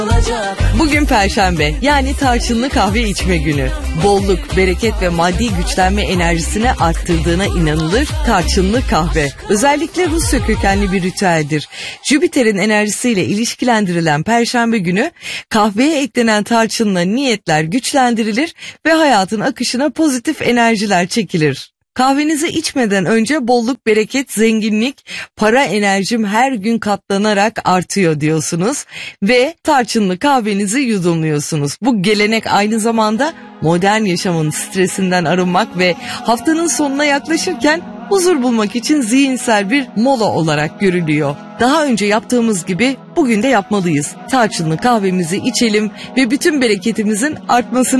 Bugün Perşembe, yani tarçınlı kahve içme günü. Bolluk, bereket ve maddi güçlenme enerjisini arttırdığına inanılır tarçınlı kahve. Özellikle Rusya kökenli bir ritüeldir. Jüpiter'in enerjisiyle ilişkilendirilen Perşembe günü kahveye eklenen tarçınla niyetler güçlendirilir ve hayatın akışına pozitif enerjiler çekilir. Kahvenizi içmeden önce bolluk, bereket, zenginlik, para enerjim her gün katlanarak artıyor diyorsunuz ve tarçınlı kahvenizi yudumluyorsunuz. Bu gelenek aynı zamanda modern yaşamın stresinden arınmak ve haftanın sonuna yaklaşırken huzur bulmak için zihinsel bir mola olarak görülüyor. Daha önce yaptığımız gibi bugün de yapmalıyız. Tarçınlı kahvemizi içelim ve bütün bereketimizin artmasını